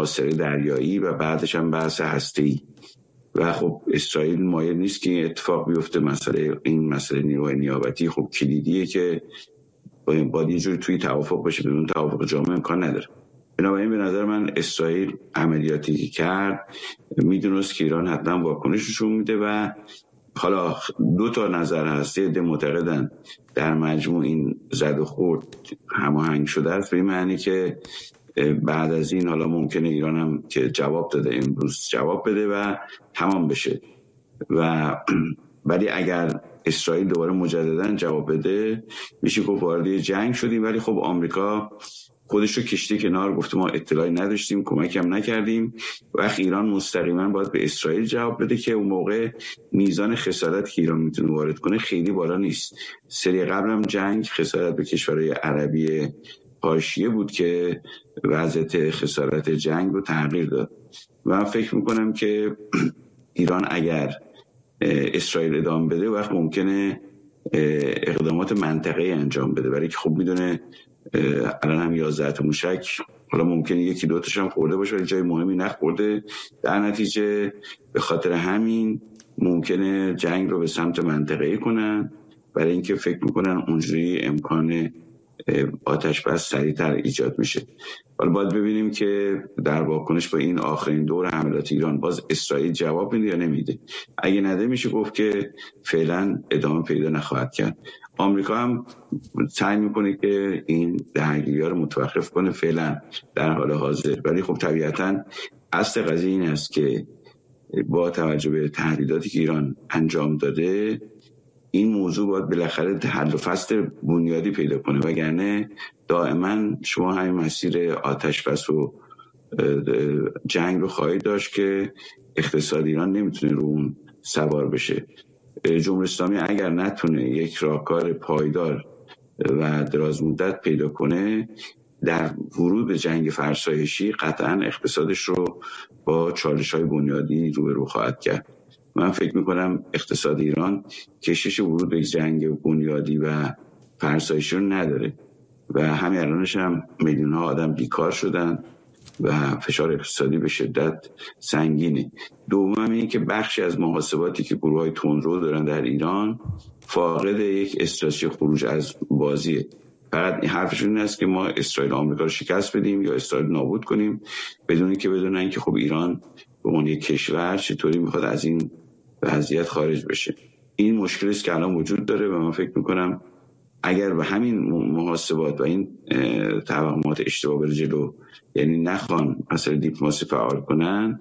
محاصره دریایی و بعدش هم بحث هسته‌ای. و خب اسرائیل مایل نیست که این اتفاق بیفته. این مسئله نیروهای نیابتی خب کلیدیه که باید یه جوری توی توافق باشه، بدون توافق جامعه امکان نداره. بنابراین به نظر من اسرائیل عملیاتی که کرد میدونست که ایران حتما واکنششون میده و حالا دو تا نظر هست. عده معتقدن در مجموع این زد و خورد هماهنگ شده است، به این معنی که بعد از این حالا ممکنه ایران هم که جواب داده امروز جواب بده و تمام بشه. ولی اگر اسرائیل دوباره مجددا جواب بده میشه گفت وارد جنگ شدیم. ولی خب آمریکا خودش رو کشته کنار، گفته ما اطلاعی نداشتیم، کمک هم نکردیم. وقتی ایران مستقیما باید به اسرائیل جواب بده که اون موقع میزان خسارت که ایران میتونه وارد کنه خیلی بالا نیست. سری قبل هم جنگ خسارت به کشورهای عربی حاشیه بود که وضعیت خسارت جنگ رو تغییر داد. و فکر میکنم که ایران اگر اسرائیل ادامه بده وقت ممکنه اقدامات منطقه‌ای انجام بده، برای که خب میدونه الان هم 11 تا موشک، حالا ممکنه یکی دو تاشم خورده باشه ولی جای مهمی نخورده. در نتیجه به خاطر همین ممکنه جنگ رو به سمت منطقه‌ای کنن، برای اینکه فکر میکنن اونجوری امکان آتش بس سریعتر ایجاد میشه. حالا باید ببینیم که در واکنش با این آخرین دور حملات ایران باز اسرائیل جواب میده یا نمیده. اگه نده میشه گفت که فعلا ادامه پیدا نخواهد کرد. آمریکا هم سعی میکنه که این درگیری‌ها رو متوقف کنه فعلا در حال حاضر، ولی خب طبیعتاً اصل قضیه این است که با توجه به تهدیداتی که ایران انجام داده این موضوع باید بالاخره حل و فصل بنیادی پیدا کنه، وگرنه دائما شما همین مسیر آتش بس و جنگ رو خواهید داشت که اقتصاد ایران نمیتونه رو اون سوار بشه. جمهوری اسلامی اگر نتونه یک راهکار پایدار و دراز مدت پیدا کنه در ورود به جنگ فرسایشی قطعا اقتصادش رو با چالش‌های بنیادی روبرو خواهد کرد. من فکر میکنم اقتصاد ایران کشش ورود به جنگ بنیادی و فرسایشی رو نداره و همین الانش هم میلیون ها آدم بیکار شدن و فشار اقتصادی به شدت سنگینه. دوم این که بخشی از محاسباتی که گروه‌های تندرو دارن در ایران فاقد یک استراتژی خروج از بازیه. فقط این حرفشون این است که ما اسرائیل و آمریکا رو شکست بدیم یا اسرائیل نابود کنیم، بدون اینکه بدونن که خب ایران به عنوان یک کشور چطوری میخواد از این وضعیت خارج بشه. این مشکلی است که الان وجود داره و من فکر میکنم اگر به همین محاسبات و این توهمات اشتباه بره جلو، یعنی نخوان مثلا دیپلماسی فعال کنن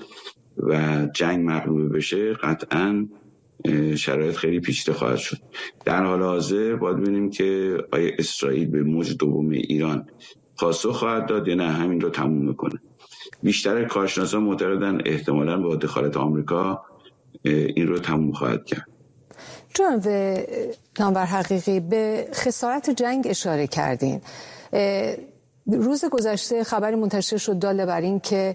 و جنگ مغلوبه بشه، قطعاً شرایط خیلی پیچیده خواهد شد. در حال حاضر باید ببینیم که آیا اسرائیل به موج دوم ایران پاسخ خواهد داد یا نه همین رو تموم میکنه. بیشتر کارشناسان معتقدن احتمالاً با دخالت آمریکا این رو تموم خواهد کرد. جناب نامور حقیقی، به خسارت جنگ اشاره کردین. روز گذشته خبری منتشر شد داله بر این که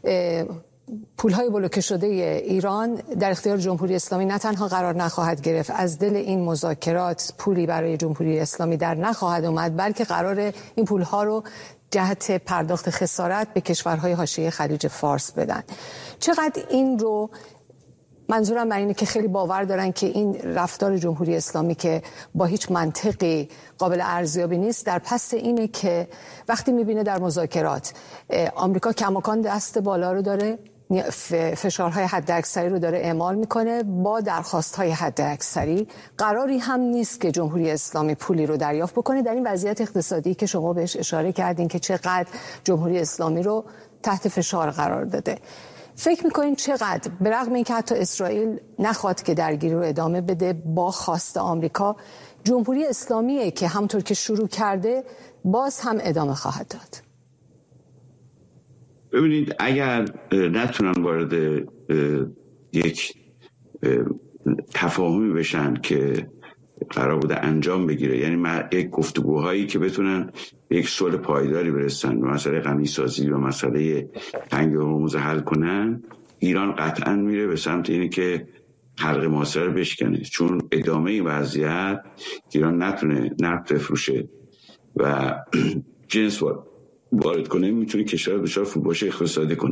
پولهای بلوکه شده ایران در اختیار جمهوری اسلامی نه تنها قرار نخواهد گرفت، از دل این مذاکرات پولی برای جمهوری اسلامی در نخواهد اومد، بلکه قرار این پولها رو جهت پرداخت خسارت به کشورهای حاشیه خلیج فارس بدن. چقدر این رو، منظورم بر اینه که خیلی باور دارن که این رفتار جمهوری اسلامی که با هیچ منطقی قابل ارزیابی نیست، در پس اینه که وقتی میبینه در مذاکرات آمریکا کماکان دست بالا رو داره، فشارهای حداکثری رو داره اعمال میکنه با درخواستهای حداکثری، قراری هم نیست که جمهوری اسلامی پولی رو دریافت بکنه در این وضعیت اقتصادی که شما بهش اشاره کردین که چقدر جمهوری اسلامی رو تحت فشار قرار داده. فکر میکنین چقدر به رغم اینکه حتی اسرائیل نخواد که درگیری رو ادامه بده با خواست آمریکا، جمهوری اسلامیه که همونطور که شروع کرده باز هم ادامه خواهد داد؟ ببینید، اگر نتونن وارد یک تفاهمی بشن که قرار بوده انجام بگیره، یعنی یک گفتگوهایی که بتونن یک صلح پایداری برسن و مسئله غنیسازی و مسئله تنگ هرمز حل کنن، ایران قطعا میره به سمت اینی که حلقه محاصره رو بشکنه، چون ادامه این وضعیت ایران نتونه نفت بفروشه و جنس وارد کنه، میتونه کشور دچار فروپاشی اقتصادی کنه.